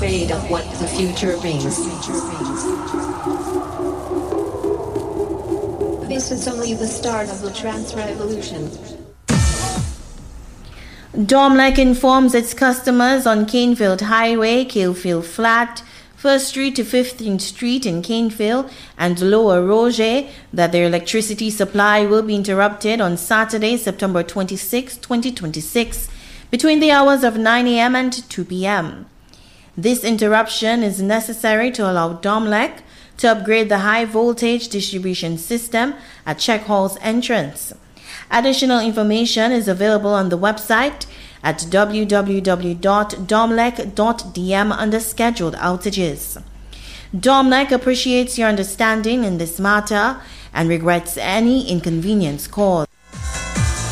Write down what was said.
afraid of what the future brings. This is only the start of the trans revolution. Domlec informs its customers on Canefield Highway, Canefield Flat, 1st Street to 15th Street in Canefield and Lower Roger that their electricity supply will be interrupted on Saturday, September 26, 2026, between the hours of 9 a.m. and 2 p.m. This interruption is necessary to allow Domlec to upgrade the high voltage distribution system at Check Hall's entrance. Additional information is available on the website at www.domlec.dm under scheduled outages. Domlec appreciates your understanding in this matter and regrets any inconvenience caused.